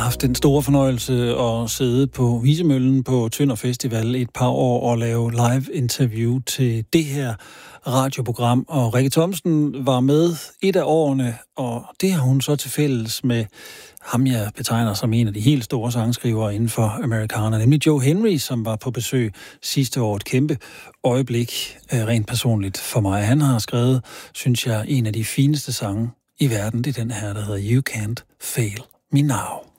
haft den store fornøjelse at sidde på Visemøllen på Tønder Festival et par år og lave live-interview til det her radioprogram. Og Rikke Thomsen var med et af årene, og det har hun så til fælles med ham, jeg betegner som en af de helt store sangskrivere inden for Americana, nemlig Joe Henry, som var på besøg sidste år. Et kæmpe øjeblik, rent personligt for mig. Han har skrevet, synes jeg, en af de fineste sange i verden. Det er den her, der hedder You Can't Fail Me Now.